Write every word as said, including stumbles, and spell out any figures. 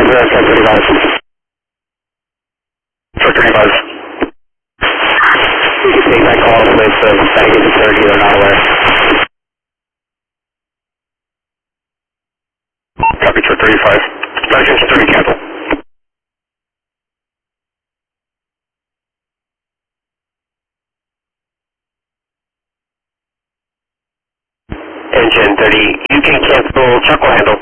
zero, ten thirty-five. Truck thirty-five. Take that call with uh, baggage and thirty, you're not aware. Copy, truck thirty-five. Baggage and thirty, cancel. Engine thirty, you can cancel, truck will handle.